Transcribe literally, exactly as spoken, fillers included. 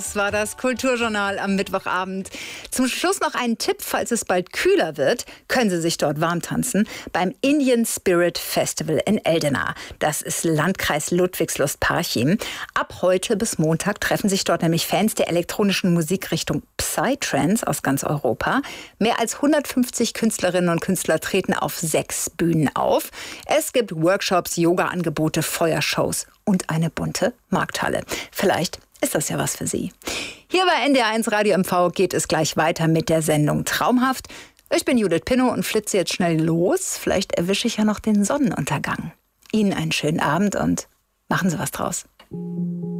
Das war das Kulturjournal am Mittwochabend. Zum Schluss noch ein Tipp, falls es bald kühler wird, können Sie sich dort warm tanzen beim Indian Spirit Festival in Eldena. Das ist Landkreis Ludwigslust-Parchim. Ab heute bis Montag treffen sich dort nämlich Fans der elektronischen Musikrichtung Psytrance aus ganz Europa. Mehr als hundertfünfzig Künstlerinnen und Künstler treten auf sechs Bühnen auf. Es gibt Workshops, Yoga-Angebote, Feuershows und eine bunte Markthalle. Vielleicht ist das ja was für Sie. Hier bei N D R eins Radio M V geht es gleich weiter mit der Sendung Traumhaft. Ich bin Judith Pinnow und flitze jetzt schnell los. Vielleicht erwische ich ja noch den Sonnenuntergang. Ihnen einen schönen Abend und machen Sie was draus.